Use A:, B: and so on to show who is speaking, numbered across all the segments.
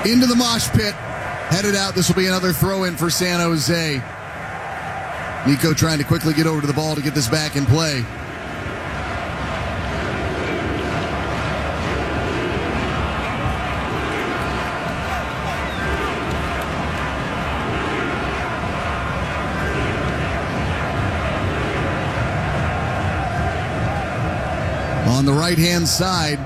A: into the mosh pit. Headed out. This will be another throw-in for San Jose. Nico trying to quickly get over to the ball to get this back in play. On the right-hand side,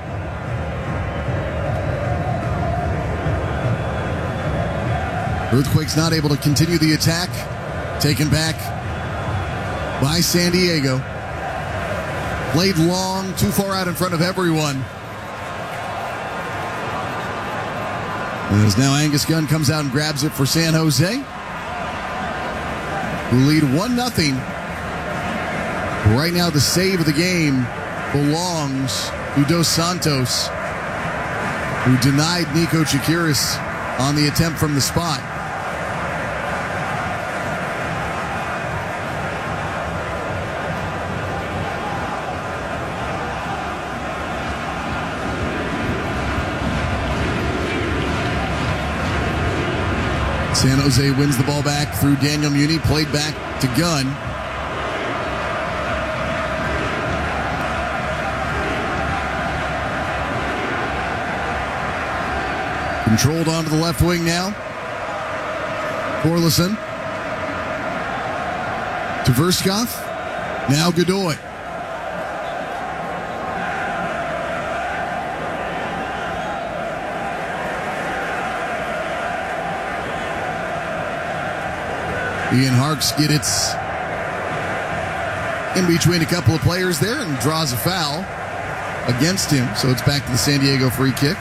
A: Earthquakes not able to continue the attack. Taken back by San Diego. Played long, too far out in front of everyone. As now Angus Gunn comes out and grabs it for San Jose, who lead 1-0. Right now the save of the game belongs to Dos Santos, who denied Nico Chakiris on the attempt from the spot. San Jose wins the ball back through Daniel Muni, played back to Gunn. Controlled onto the left wing now. Corlison. To Verskov. Now Godoy. Ian Harkes gets it in between a couple of players there and draws a foul against him. So it's back to the San Diego free kick.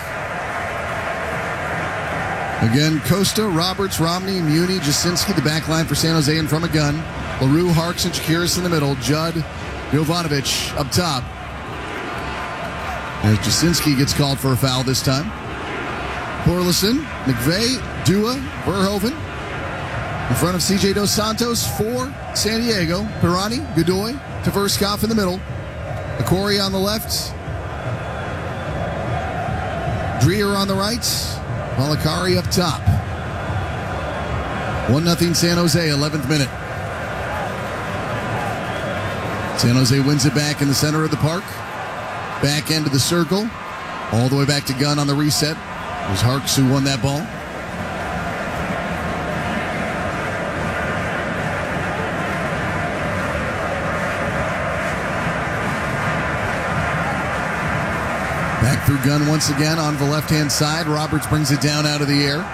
A: Again, Costa, Roberts, Romney, Muni, Jasinski, the back line for San Jose in front of Gunn. LaRue, Harkes, and Chakiris in the middle. Judd, Jovanovic up top. As Jasinski gets called for a foul this time. Corlison, McVeigh, Dua, Verhoeven. In front of CJ Dos Santos for San Diego. Pirani, Godoy, to Verskov in the middle. Akori on the left. Dreher on the right. Malakari up top. 1-0 San Jose, 11th minute. San Jose wins it back in the center of the park. Back end of the circle. All the way back to Gunn on the reset. It was Harkes who won that ball. Back through Gunn once again on the left-hand side. Roberts brings it down out of the air.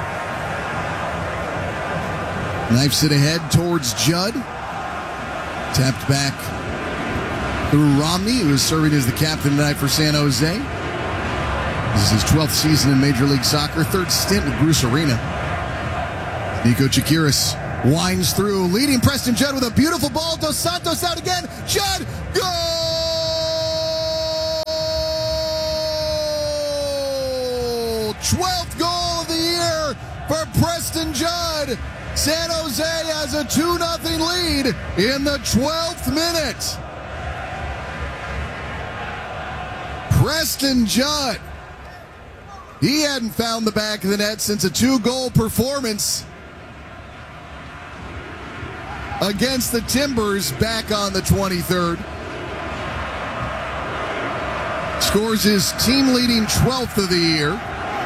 A: Knifes it ahead towards Judd. Tapped back through Romney, who is serving as the captain tonight for San Jose. This is his 12th season in Major League Soccer, third stint with Bruce Arena. Nico Chakiris winds through, leading Preston Judd with a beautiful ball. Dos Santos out again. Judd, goal! 12th goal of the year for Preston Judd. San Jose has a 2-0 lead in the 12th minute. Preston Judd. He hadn't found the back of the net since a 2-goal performance against the Timbers back on the 23rd. Scores his team-leading 12th of the year.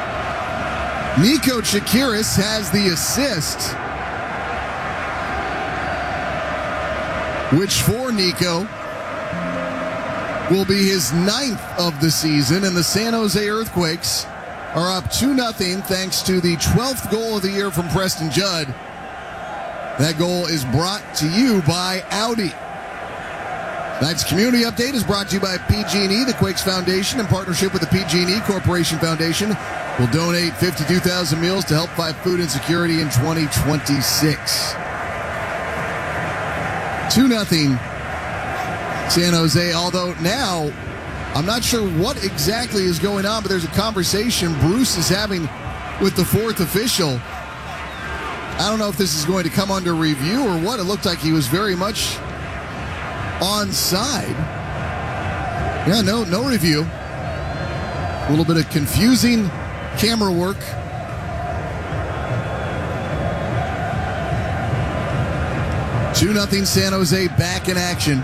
A: Nico Chakiris has the assist, which for Nico will be his 9th of the season, and the San Jose Earthquakes are up 2-0 thanks to the 12th goal of the year from Preston Judd. That goal is brought to you by Audi. Tonight's community update is brought to you by PG&E, the Quakes Foundation, in partnership with the PG&E Corporation Foundation. Will donate 52,000 meals to help fight food insecurity in 2026. 2-0 San Jose, although now I'm not sure what exactly is going on, but there's a conversation Bruce is having with the fourth official. I don't know if this is going to come under review or what. It looked like he was very much onside. Yeah, no review. A little bit of confusing camera work 2-0 San Jose back in action.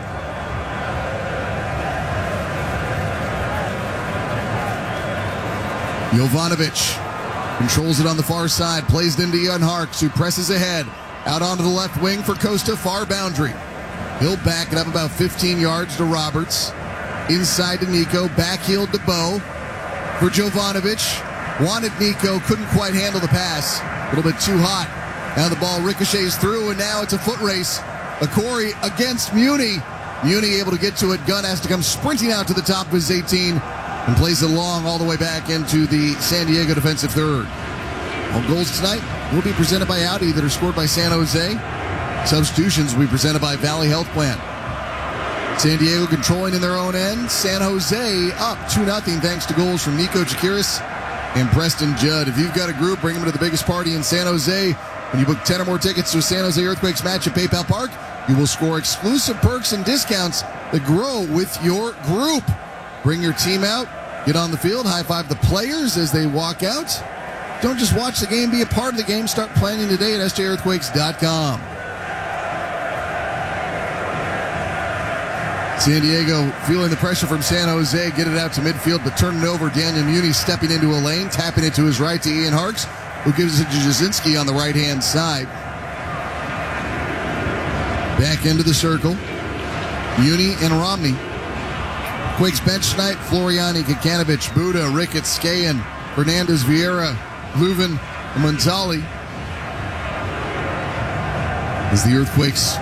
A: Jovanovic controls it on the far side, plays it into Ian Harks, who presses ahead. Out onto the left wing for Costa, far boundary. He'll back it up about 15 yards to Roberts. Inside to Nico, backheeled to Bo for Jovanovic. Wanted Nico, couldn't quite handle the pass. A little bit too hot. Now the ball ricochets through, and now it's a foot race. Corey against Muni. Muni able to get to it. Gunn has to come sprinting out to the top of his 18 and plays it long all the way back into the San Diego defensive third. All goals tonight will be presented by Audi that are scored by San Jose. Substitutions will be presented by Valley Health Plan. San Diego controlling in their own end. San Jose up 2-0 thanks to goals from Nico Jakiris and Preston Judd. If you've got a group, bring them to the biggest party in San Jose. When you book 10 or more tickets to a San Jose Earthquakes match at PayPal Park, you will score exclusive perks and discounts that grow with your group. Bring your team out, get on the field, high-five the players as they walk out. Don't just watch the game, be a part of the game. Start planning today at SJEarthquakes.com. San Diego feeling the pressure from San Jose, get it out to midfield, but turn it over. Daniel Muni stepping into a lane, tapping it to his right to Ian Harks, who gives it to Jasinski on the right-hand side. Back into the circle. Muni and Romney. Quakes bench tonight, Floriani, Kikanovic, Buda, Ricketts, Skayan, Fernandez, Vieira, Leuven, and Montali. As the Earthquakes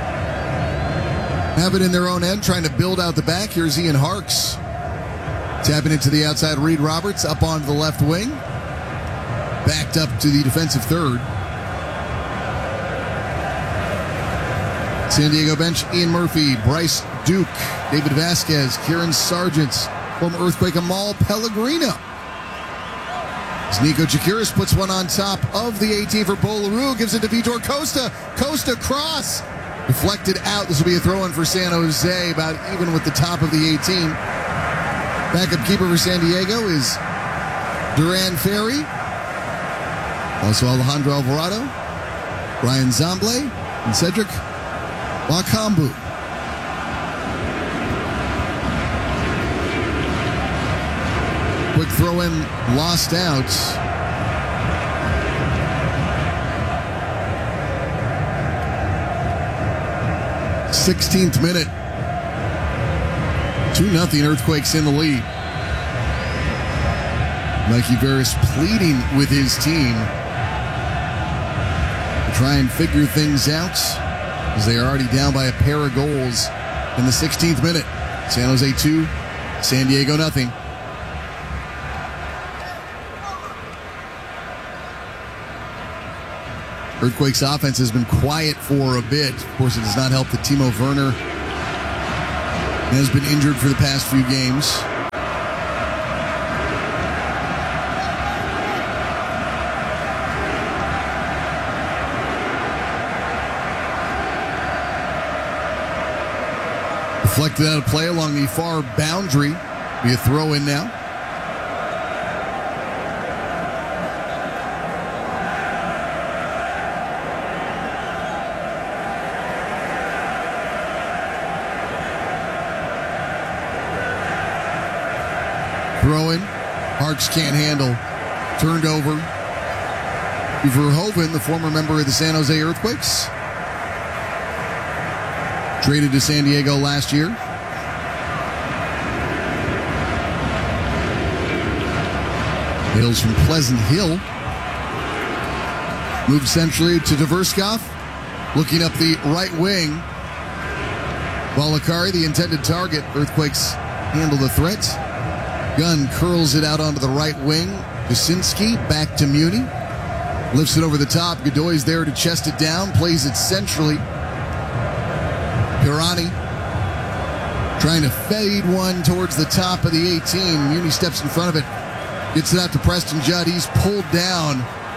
A: have it in their own end, trying to build out the back. Here's Ian Harks. Tapping it to the outside, Reed Roberts up onto the left wing. Backed up to the defensive third. San Diego bench, Ian Murphy, Bryce Duke, David Vasquez, Kieran Sargent, former Earthquake Amal Pellegrino. As Nico Jakiris puts one on top of the 18 for Bolaru, gives it to Vitor Costa. Costa cross. Deflected out. This will be a throw-in for San Jose, about even with the top of the 18. Backup keeper for San Diego is Duran Ferry. Also Alejandro Alvarado, Ryan Zamble, and Cedric Wakambu. Quick throw-in, lost out. 16th minute. 2-0 Earthquakes in the lead. Mikey Veras pleading with his team to try and figure things out as they are already down by a pair of goals in the 16th minute. San Jose 2, San Diego nothing. Earthquakes offense has been quiet for a bit. Of course, it does not help that Timo Werner has been injured for the past few games. Deflected out of play along the far boundary. Be a throw in now. Throw in. Harks can't handle. Turned over. Verhoeven, the former member of the San Jose Earthquakes. Traded to San Diego last year. Hails from Pleasant Hill. Moved centrally to Dvorskov. Looking up the right wing. Valakari, the intended target. Earthquakes handle the threat. Gunn curls it out onto the right wing. Jasinski back to Muni. Lifts it over the top. Godoy's there to chest it down. Plays it centrally. Pirani trying to fade one towards the top of the 18. Muni steps in front of it. Gets it out to Preston Judd. He's pulled down.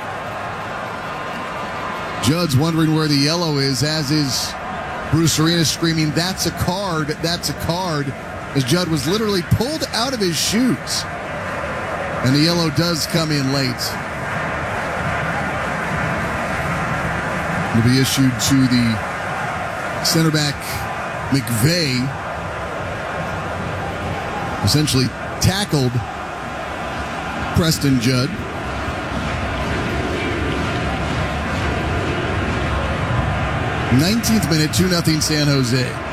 A: Judd's wondering where the yellow is, as is Bruce Arena screaming, "That's a card, that's a card," as Judd was literally pulled out of his shoes. And the yellow does come in late. It'll be issued to the Center back McVeigh essentially tackled Preston Judd. 19th minute, 2-0 San Jose.